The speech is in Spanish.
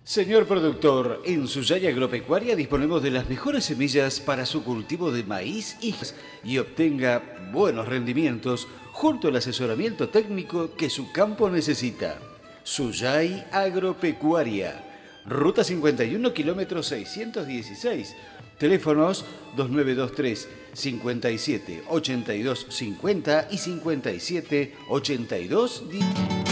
Señor productor, en Suyay Agropecuaria disponemos de las mejores semillas para su cultivo de maíz y obtenga buenos rendimientos junto al asesoramiento técnico que su campo necesita. Suyay Agropecuaria, Ruta 51, kilómetro 616. Teléfonos 2923 57 82 50 y 57 82 10.